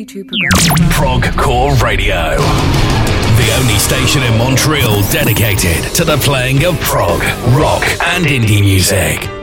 to progressive Prog Core Radio. The only station in Montreal dedicated to the playing of prog, rock and indie music.